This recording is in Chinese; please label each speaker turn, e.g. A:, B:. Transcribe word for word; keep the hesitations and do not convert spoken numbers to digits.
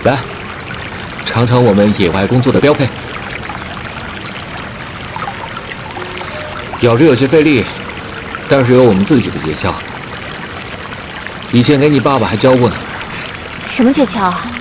A: 来，尝尝我们野外工作的标配。咬着有些费力，但是有我们自己的诀窍。以前给你爸爸还教过呢。
B: 什么诀窍啊？